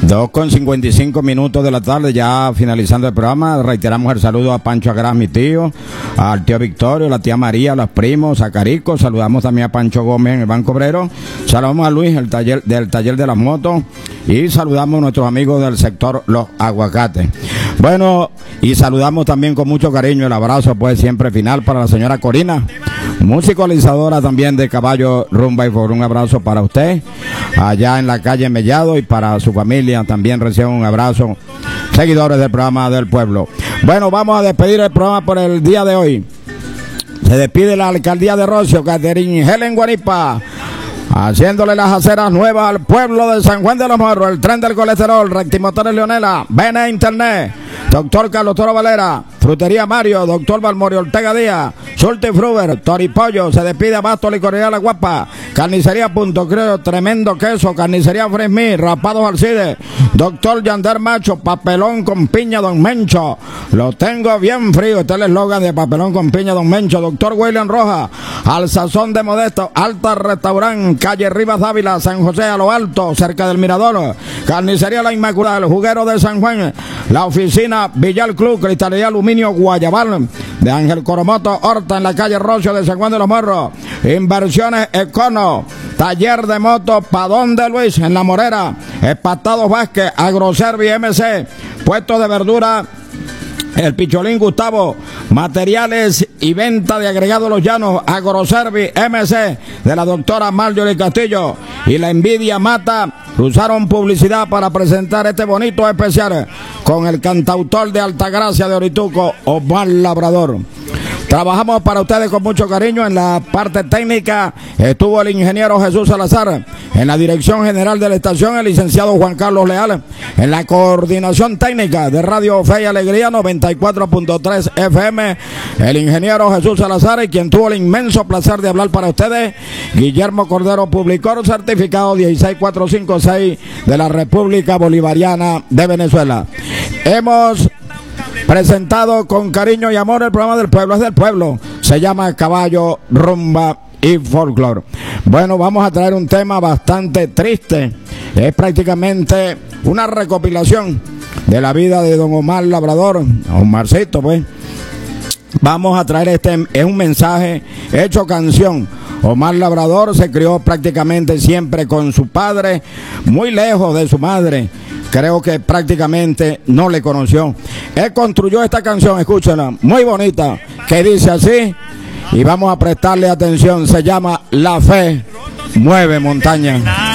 2:55 de la tarde, ya finalizando el programa. Reiteramos el saludo a Pancho Agras, mi tío, al tío Victorio, la tía María, a los primos, a Carico. Saludamos también a Pancho Gómez en el Banco Obrero. Saludamos a Luis del taller de las motos. Y saludamos a nuestros amigos del sector Los Aguacates. Bueno, y saludamos también con mucho cariño, el abrazo pues siempre final para la señora Corina, musicalizadora también de Caballo Rumba y Folclore. Un abrazo para usted allá en la calle Mellado y para su familia también reciban un abrazo, seguidores del programa del pueblo. Bueno, vamos a despedir el programa por el día de hoy. Se despide la alcaldía de Rocio, Catherine Helen Guaripa, haciéndole las aceras nuevas al pueblo de San Juan de los Morros, el tren del colesterol, Rectimotores Leonela, Bene Internet, Doctor Carlos Toro Valera, Frutería Mario, Doctor Balmorio Ortega Díaz, Surti Fruber, Toripollo, se despide Abasto Licorería La Guapa, Carnicería Punto Creo, Tremendo Queso, Carnicería Fresmí, Rapados Alcide, Doctor Yander Macho, Papelón con Piña Don Mencho, lo tengo bien frío, este es el eslogan de Papelón con Piña Don Mencho, Doctor William Roja, Al Sazón de Modesto, Alta Restaurant, calle Rivas Dávila, San José a lo Alto, cerca del Mirador, Carnicería La Inmaculada, el Juguero de San Juan, la oficina Villar Club, Cristalería Aluminio Guayabal, de Ángel Coromoto Horta en la calle Rocio de San Juan de los Morros, Inversiones Econo, taller de motos Padón de Luis en La Morera, Espatados Vázquez, Agroservi MC, puesto de verdura El Picholín Gustavo, materiales y venta de agregados Los Llanos, Agroservi MC de la doctora Marjorie Castillo y La Envidia Mata. Usaron publicidad para presentar este bonito especial con el cantautor de Altagracia de Orituco, Omar Labrador. Trabajamos para ustedes con mucho cariño. En la parte técnica estuvo el ingeniero Jesús Salazar. En la dirección general de la estación, el licenciado Juan Carlos Leal. En la coordinación técnica de Radio Fe y Alegría 94.3 FM, el ingeniero Jesús Salazar, y quien tuvo el inmenso placer de hablar para ustedes, Guillermo Cordero, publicó certificado 16456 de la República Bolivariana de Venezuela. Hemos presentado con cariño y amor el programa del pueblo, es del pueblo, se llama Caballo, Rumba y Folclore. Bueno, vamos a traer un tema bastante triste, es prácticamente una recopilación de la vida de don Omar Labrador, Omarcito pues. Vamos a traer es un mensaje hecho canción. Omar Labrador se crió prácticamente siempre con su padre, muy lejos de su madre. Creo que prácticamente no le conoció. Él construyó esta canción, escúchenla, muy bonita, que dice así, y vamos a prestarle atención. Se llama La Fe Mueve Montaña.